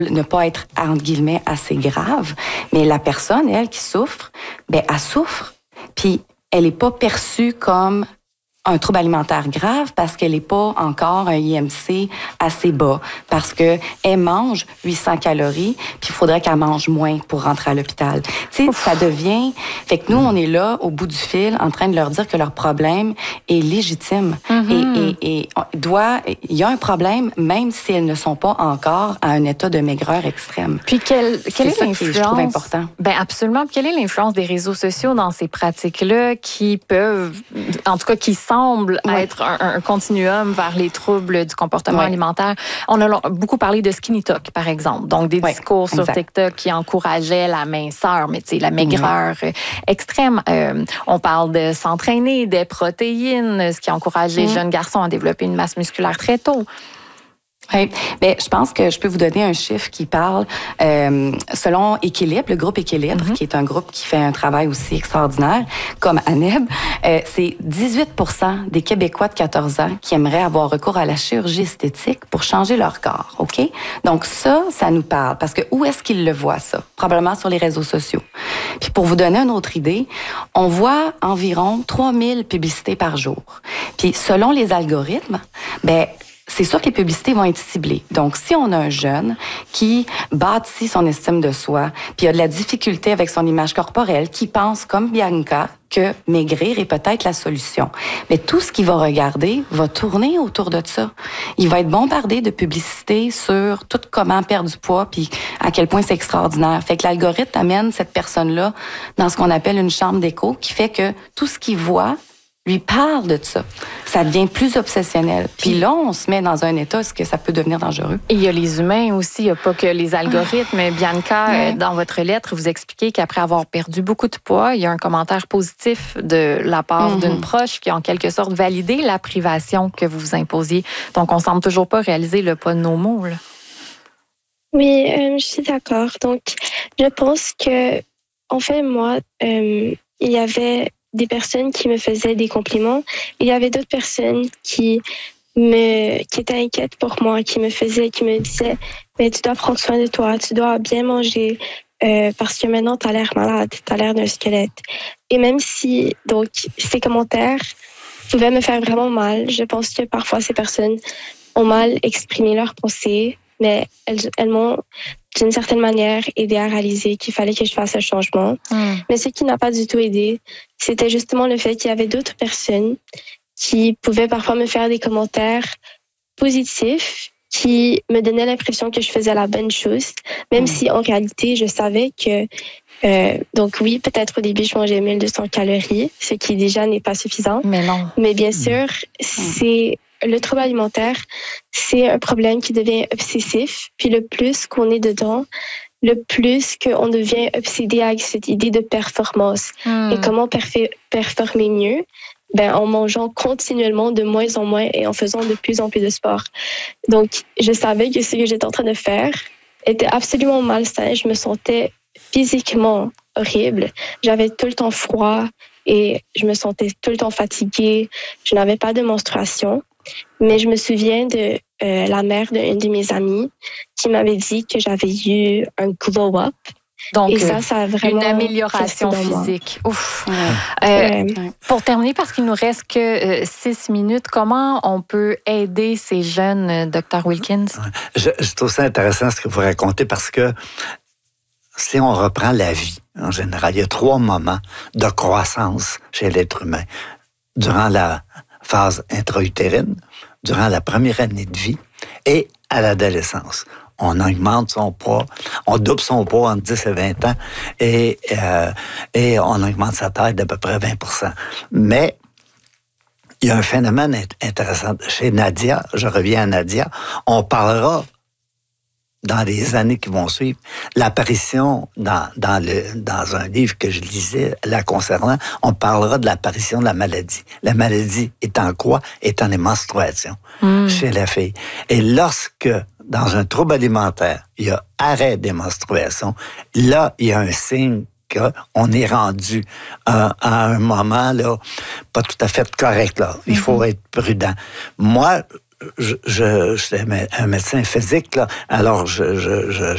ne pas être, entre guillemets, assez grave. Mais la personne, elle, qui souffre, ben elle souffre. Puis, elle n'est pas perçue comme un trouble alimentaire grave parce qu'elle n'est pas encore un IMC assez bas, parce qu'elle mange 800 calories, puis il faudrait qu'elle mange moins pour rentrer à l'hôpital. Tu sais, ça devient... Fait que nous, on est là, au bout du fil, en train de leur dire que leur problème est légitime. Et il y a un problème, même si elles ne sont pas encore à un état de maigreur extrême. Puis, quelle est l'influence? Je trouve important. Ben absolument. Quelle est l'influence des réseaux sociaux dans ces pratiques-là qui peuvent, en tout cas, qui semble être un continuum vers les troubles du comportement alimentaire. On a beaucoup parlé de skinny talk, par exemple. Donc, des discours sur TikTok qui encourageaient la minceur, mais tu sais, la maigreur extrême. On parle de s'entraîner, des protéines, ce qui encourage les jeunes garçons à développer une masse musculaire très tôt. Oui, bien, je pense que je peux vous donner un chiffre qui parle selon Équilibre, le groupe Équilibre, qui est un groupe qui fait un travail aussi extraordinaire, comme ANEB, c'est 18% des Québécois de 14 ans qui aimeraient avoir recours à la chirurgie esthétique pour changer leur corps, OK? Donc ça nous parle, parce que où est-ce qu'ils le voient, ça? Probablement sur les réseaux sociaux. Puis pour vous donner une autre idée, on voit environ 3000 publicités par jour. Puis selon les algorithmes, ben c'est sûr que les publicités vont être ciblées. Donc, si on a un jeune qui bâtit son estime de soi, puis a de la difficulté avec son image corporelle, qui pense, comme Bianca, que maigrir est peut-être la solution. Mais tout ce qu'il va regarder va tourner autour de ça. Il va être bombardé de publicités sur tout comment perdre du poids, puis à quel point c'est extraordinaire. Fait que l'algorithme amène cette personne-là dans ce qu'on appelle une chambre d'écho, qui fait que tout ce qu'il voit lui parle de ça. Ça devient plus obsessionnel. Puis là, on se met dans un état où que ça peut devenir dangereux. Et il y a les humains aussi, il n'y a pas que les algorithmes. Bianca, dans votre lettre, vous expliquez qu'après avoir perdu beaucoup de poids, il y a un commentaire positif de la part d'une proche qui a en quelque sorte validé la privation que vous vous imposiez. Donc, on ne semble toujours pas réaliser le poids de nos mots, là. Oui, je suis d'accord. Donc, je pense que, en fait, moi, il y avait des personnes qui me faisaient des compliments. Il y avait d'autres personnes qui étaient inquiètes pour moi, qui me disaient, mais tu dois prendre soin de toi, tu dois bien manger, parce que maintenant, tu as l'air malade, tu as l'air d'un squelette. Et même si, donc, ces commentaires pouvaient me faire vraiment mal, je pense que parfois, ces personnes ont mal exprimé leurs pensées, mais elles m'ont, d'une certaine manière, aidé à réaliser qu'il fallait que je fasse un changement. Mais ce qui n'a pas du tout aidé, c'était justement le fait qu'il y avait d'autres personnes qui pouvaient parfois me faire des commentaires positifs qui me donnaient l'impression que je faisais la bonne chose, même si en réalité, je savais que... donc oui, peut-être au début, je mangeais 1200 calories, ce qui déjà n'est pas suffisant. Mais non. Mais bien sûr, c'est... Le trouble alimentaire, c'est un problème qui devient obsessif. Puis le plus qu'on est dedans, le plus qu'on devient obsédé avec cette idée de performance. Et comment performer mieux? Ben, en mangeant continuellement de moins en moins et en faisant de plus en plus de sport. Donc, je savais que ce que j'étais en train de faire était absolument malsain. Je me sentais physiquement horrible. J'avais tout le temps froid et je me sentais tout le temps fatiguée. Je n'avais pas de menstruation. Mais je me souviens de la mère d'une de mes amies qui m'avait dit que j'avais eu un glow-up. Donc, et ça a vraiment une amélioration physique. Ouf. Pour terminer, parce qu'il nous reste que 6 minutes, comment on peut aider ces jeunes, Dr. Wilkins? Je trouve ça intéressant ce que vous racontez parce que si on reprend la vie, en général, il y a 3 moments de croissance chez l'être humain. Durant la phase intra-utérine, durant la première année de vie et à l'adolescence. On augmente son poids, on double son poids entre 10 et 20 ans et on augmente sa taille d'à peu près 20%. Mais il y a un phénomène intéressant. Chez Nadia, je reviens à Nadia, on parlera dans les années qui vont suivre, l'apparition dans un livre que je lisais la concernant, on parlera de l'apparition de la maladie. La maladie étant quoi? Étant les menstruations chez la fille. Et lorsque, dans un trouble alimentaire, il y a arrêt des menstruations, là, il y a un signe qu'on est rendu à un moment là, pas tout à fait correct. Là. Il faut être prudent. Moi, je suis un médecin physique, là, alors je